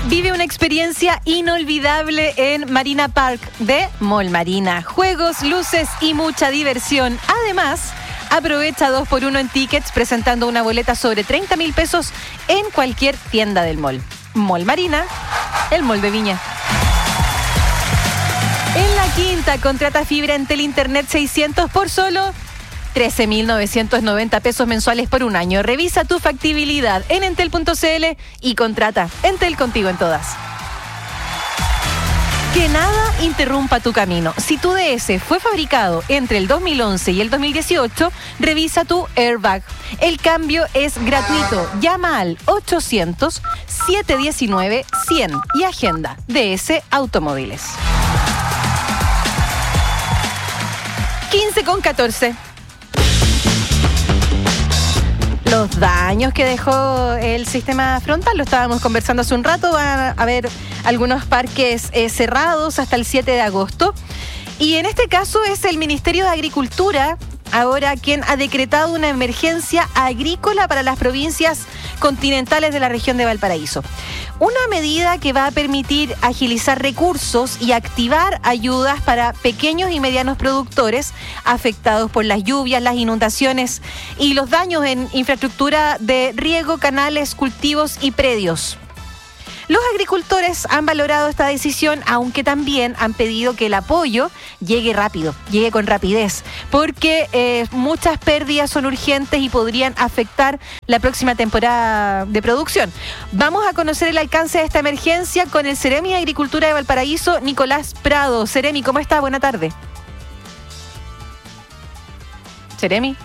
Vive una experiencia inolvidable en Marina Park de Mall Marina. Juegos, luces y mucha diversión. Además, aprovecha 2x1 en tickets presentando una boleta sobre 30.000 pesos en cualquier tienda del mall. Mall Marina, el mall de Viña. En La Quinta, contrata fibra Entel Internet 600 por solo 13.990 pesos mensuales por un año. Revisa tu factibilidad en entel.cl y contrata. Entel, contigo en todas. Que nada interrumpa tu camino. Si tu DS fue fabricado entre el 2011 y el 2018, revisa tu airbag. El cambio es gratuito. Llama al 800-719-100 y agenda DS Automóviles. 15:14. Los daños que dejó el sistema frontal, lo estábamos conversando hace un rato, van a haber algunos parques cerrados hasta el 7 de agosto. Y en este caso es el Ministerio de Agricultura ahora quien ha decretado una emergencia agrícola para las provincias continentales de la región de Valparaíso. Una medida que va a permitir agilizar recursos y activar ayudas para pequeños y medianos productores afectados por las lluvias, las inundaciones y los daños en infraestructura de riego, canales, cultivos y predios. Los agricultores han valorado esta decisión, aunque también han pedido que el apoyo llegue rápido, llegue con rapidez, porque muchas pérdidas son urgentes y podrían afectar la próxima temporada de producción. Vamos a conocer el alcance de esta emergencia con el Seremi de Agricultura de Valparaíso, Nicolás Prado. Seremi, ¿cómo está? Buena tarde. Seremi.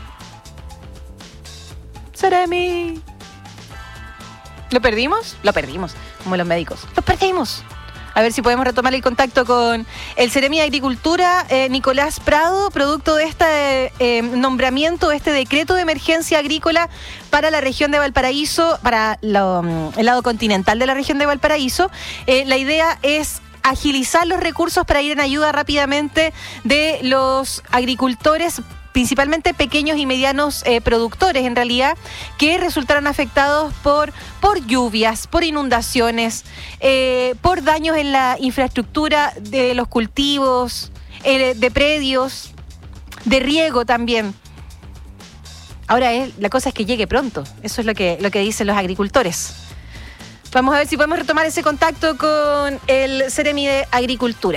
Seremi. ¿Lo perdimos? Lo perdimos, como los médicos. ¡Lo perdimos! A ver si podemos retomar el contacto con el Seremi de Agricultura, Nicolás Prado, producto de este nombramiento, este decreto de emergencia agrícola para la región de Valparaíso, para el lado continental de la región de Valparaíso. La idea es agilizar los recursos para ir en ayuda rápidamente de los agricultores, principalmente pequeños y medianos productores, en realidad, que resultaron afectados por lluvias, por inundaciones, por daños en la infraestructura de los cultivos, de predios, de riego también. Ahora la cosa es que llegue pronto. Eso es lo que dicen los agricultores. Vamos a ver si podemos retomar ese contacto con el Seremi de Agricultura.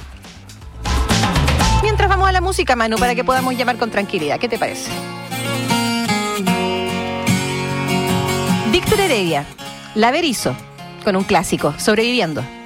Mientras vamos a la música, Manu, para que podamos llamar con tranquilidad. ¿Qué te parece? Víctor Heredia, La Berizo, con un clásico, Sobreviviendo.